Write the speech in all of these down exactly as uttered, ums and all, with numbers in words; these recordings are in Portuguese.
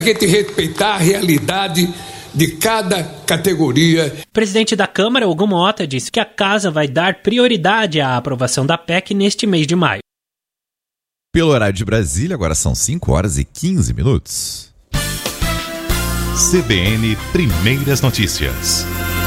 A gente respeitar a realidade de cada categoria. O presidente da Câmara, Hugo Mota, disse que a casa vai dar prioridade à aprovação da P E C neste mês de maio. Pelo horário de Brasília, agora são cinco horas e quinze minutos. C B N Primeiras Notícias.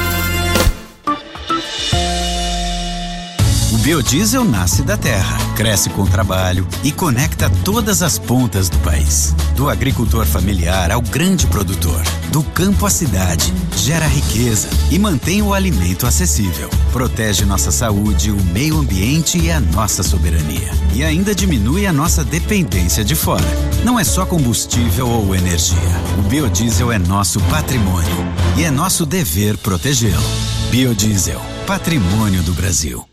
O biodiesel nasce da terra, cresce com trabalho e conecta todas as pontas do país. Do agricultor familiar ao grande produtor. Do campo à cidade. Gera riqueza e mantém o alimento acessível. Protege nossa saúde, o meio ambiente e a nossa soberania. E ainda diminui a nossa dependência de fora. Não é só combustível ou energia. O biodiesel é nosso patrimônio. E é nosso dever protegê-lo. Biodiesel, patrimônio do Brasil.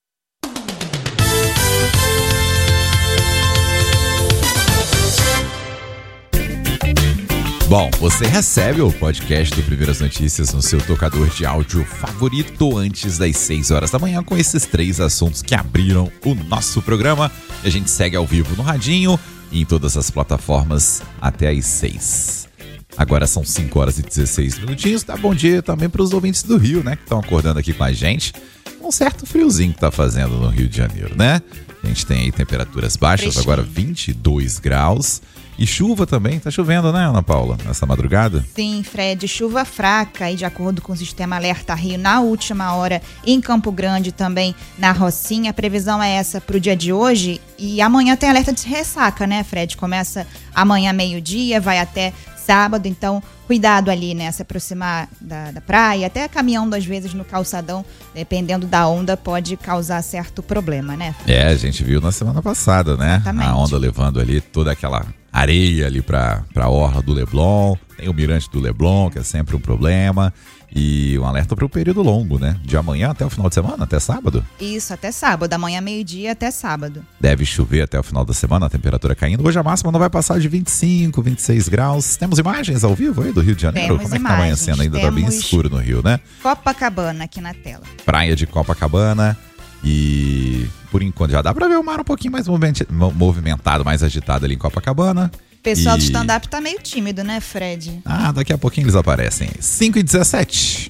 Bom, você recebe o podcast do Primeiras Notícias no seu tocador de áudio favorito antes das seis horas da manhã com esses três assuntos que abriram o nosso programa. E a gente segue ao vivo no radinho e em todas as plataformas até às seis. Agora são cinco horas e dezesseis minutinhos. Dá bom dia também para os ouvintes do Rio, né? Que estão acordando aqui com a gente. Um certo friozinho que tá fazendo no Rio de Janeiro, né? A gente tem aí temperaturas baixas, Fresquinho. Agora vinte e dois graus. E chuva também, tá chovendo, né, Ana Paula, nessa madrugada? Sim, Fred, chuva fraca e de acordo com o sistema Alerta Rio, na última hora em Campo Grande, também na Rocinha. A previsão é essa pro dia de hoje e amanhã tem alerta de ressaca, né, Fred? Começa amanhã meio-dia, vai até sábado, então cuidado ali, né, se aproximar da, da praia, até caminhando às vezes no calçadão, dependendo da onda, pode causar certo problema, né, Fred? É, a gente viu na semana passada, né? Exatamente. A onda levando ali toda aquela areia ali pra, pra orla do Leblon, tem o mirante do Leblon, que é sempre um problema, e um alerta para o período longo, né? De amanhã até o final de semana, até sábado? Isso, até sábado, amanhã meio-dia até sábado. Deve chover até o final da semana, a temperatura caindo. Hoje a máxima não vai passar de vinte e cinco, vinte e seis graus. Temos imagens ao vivo aí do Rio de Janeiro? Temos Como é que imagens, tá amanhecendo? Ainda tá bem escuro no Rio, né? Copacabana aqui na tela. Praia de Copacabana. E por enquanto já dá pra ver o mar um pouquinho mais movimentado, mais agitado ali em Copacabana. O pessoal e... do stand-up tá meio tímido, né, Fred? Ah, daqui a pouquinho eles aparecem. cinco e dezessete.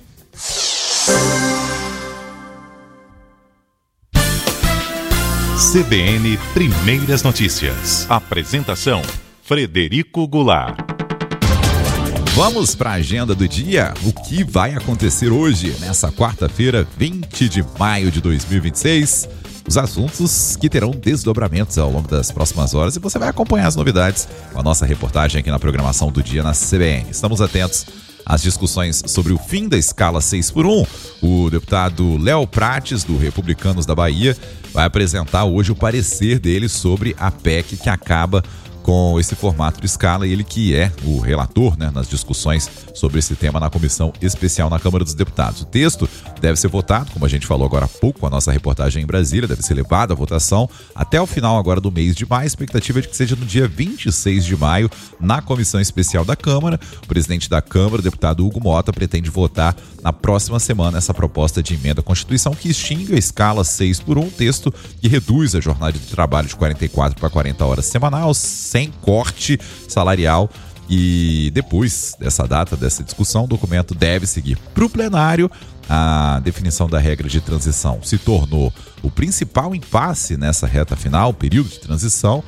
C B N Primeiras Notícias. Apresentação: Frederico Goulart. Vamos para a agenda do dia. O que vai acontecer hoje, nessa quarta-feira, vinte de maio de dois mil e vinte e seis? Os assuntos que terão desdobramentos ao longo das próximas horas e você vai acompanhar as novidades com a nossa reportagem aqui na programação do dia na C B N. Estamos atentos às discussões sobre o fim da escala seis por um. O deputado Léo Prates, do Republicanos da Bahia, vai apresentar hoje o parecer dele sobre a P E C que acaba com esse formato de escala, ele que é o relator, né, nas discussões sobre esse tema na comissão especial na Câmara dos Deputados. O texto deve ser votado, como a gente falou agora há pouco, com a nossa reportagem em Brasília, deve ser levado à votação até o final agora do mês de maio. A expectativa é de que seja no dia vinte e seis de maio, na comissão especial da Câmara. O presidente da Câmara, o deputado Hugo Mota, pretende votar na próxima semana essa proposta de emenda à Constituição que extingue a escala seis por um, texto que reduz a jornada de trabalho de quarenta e quatro para quarenta horas semanais, sem corte salarial. E depois dessa data, dessa discussão, o documento deve seguir para o plenário. A definição da regra de transição se tornou o principal impasse nessa reta final, período de transição,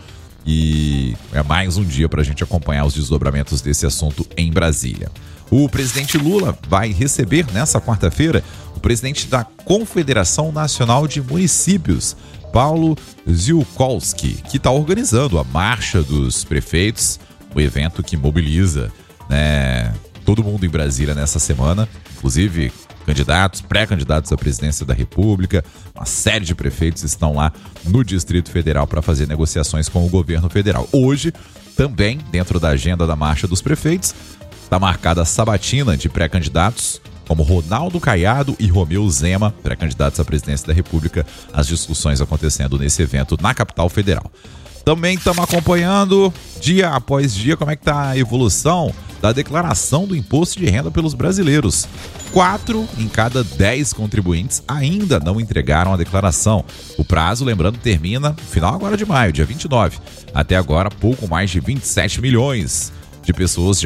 e é mais um dia para a gente acompanhar os desdobramentos desse assunto em Brasília. O presidente Lula vai receber nessa quarta-feira o presidente da Confederação Nacional de Municípios, Paulo Ziolkowski, que está organizando a Marcha dos Prefeitos, o evento que mobiliza, né, todo mundo em Brasília nessa semana, inclusive candidatos, pré-candidatos à presidência da República. Uma série de prefeitos estão lá no Distrito Federal para fazer negociações com o governo federal. Hoje, também, dentro da agenda da Marcha dos Prefeitos, está marcada a sabatina de pré-candidatos, como Ronaldo Caiado e Romeu Zema, pré-candidatos à presidência da República, as discussões acontecendo nesse evento na capital federal. Também estamos acompanhando, dia após dia, como é que está a evolução da declaração do imposto de renda pelos brasileiros. Quatro em cada dez contribuintes ainda não entregaram a declaração. O prazo, lembrando, termina no final agora de maio, dia vinte e nove. Até agora, pouco mais de vinte e sete milhões de pessoas já